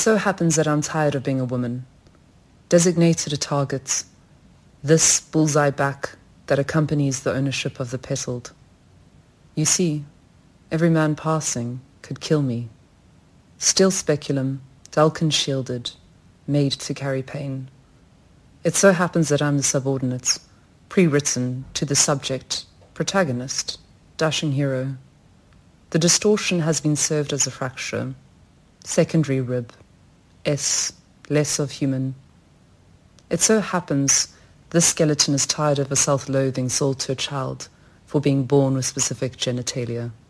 so happens that I'm tired of being a woman, designated a target, this bullseye back that accompanies the ownership of the petaled. You see, every man passing could kill me. Still speculum, Dalkin shielded, made to carry pain. It so happens that I'm the subordinate, pre-written to the subject, protagonist, dashing hero. The distortion has been served as a fracture, secondary rib, S, less of human. It so happens this skeleton is tired of a self-loathing sold to a child for being born with specific genitalia.